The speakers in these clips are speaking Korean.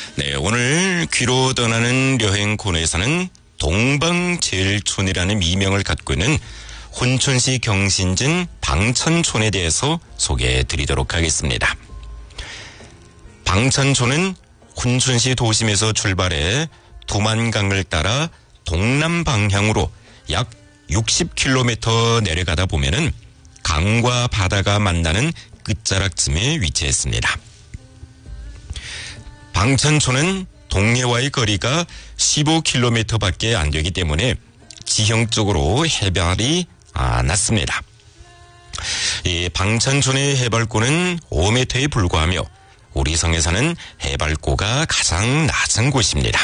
네, 오늘 귀로 떠나는 여행 코너에서는 동방제일촌이라는 미명을 갖고 있는 훈천시 경신진 방천촌에 대해서 소개해 드리도록 하겠습니다. 방천촌은 훈천시 도심에서 출발해 두만강을 따라 동남 방향으로 약 60km 내려가다 보면은 강과 바다가 만나는 끝자락쯤에 위치했습니다. 방천촌은 동해와의 거리가 15km밖에 안 되기 때문에 지형적으로 해발이 낮습니다. 이 방천촌의 해발고는 5m에 불과하며 우리 성에서는 해발고가 가장 낮은 곳입니다.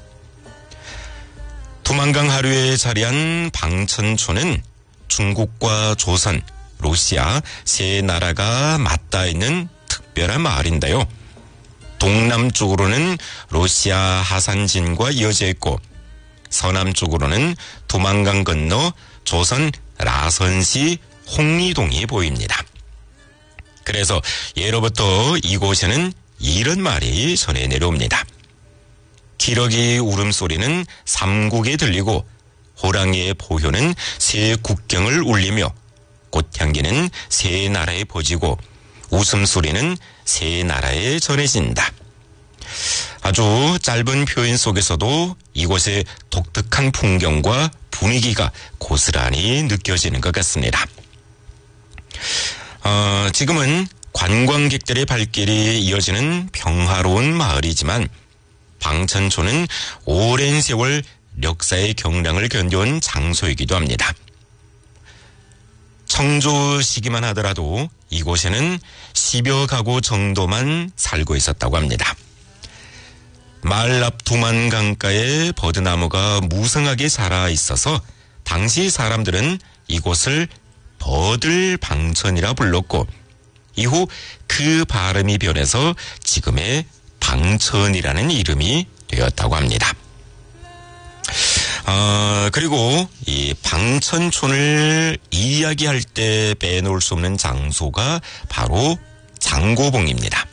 두만강 하류에 자리한 방천촌은 중국과 조선, 러시아 세 나라가 맞닿아 있는 특별한 마을인데요. 동남쪽으로는 러시아 하산진과 이어져 있고 서남쪽으로는 두만강 건너 조선 라선시 홍리동이 보입니다. 그래서 예로부터 이곳에는 이런 말이 전해 내려옵니다. 기러기 울음소리는 삼국에 들리고 호랑이의 포효는 세 국경을 울리며 꽃향기는 세 나라에 퍼지고 웃음소리는 세 나라에 전해진다. 아주 짧은 표현 속에서도 이곳의 독특한 풍경과 분위기가 고스란히 느껴지는 것 같습니다. 지금은 관광객들의 발길이 이어지는 평화로운 마을이지만 방천촌은 오랜 세월 역사의 경랑을 견뎌온 장소이기도 합니다. 청조 시기만 하더라도 이곳에는 10여 가구 정도만 살고 있었다고 합니다. 마을 앞 두만강가에 버드나무가 무성하게 자라 있어서 당시 사람들은 이곳을 버들방천이라 불렀고 이후 그 발음이 변해서 지금의 방천이라는 이름이 되었다고 합니다. 그리고 이 방천촌을 이야기할 때 빼놓을 수 없는 장소가 바로 장고봉입니다.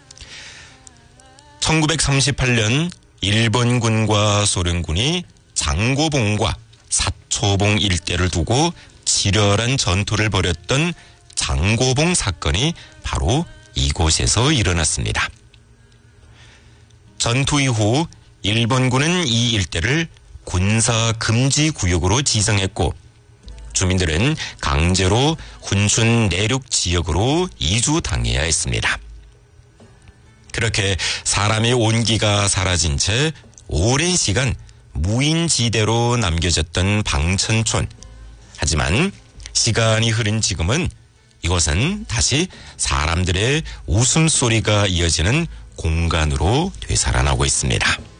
1938년 일본군과 소련군이 장고봉과 사초봉 일대를 두고 지렬한 전투를 벌였던 장고봉 사건이 바로 이곳에서 일어났습니다. 전투 이후 일본군은 이 일대를 군사 금지 구역으로 지정했고 주민들은 강제로 훈춘 내륙 지역으로 이주당해야 했습니다. 그렇게 사람의 온기가 사라진 채 오랜 시간 무인지대로 남겨졌던 방천촌. 하지만 시간이 흐른 지금은 이곳은 다시 사람들의 웃음소리가 이어지는 공간으로 되살아나고 있습니다.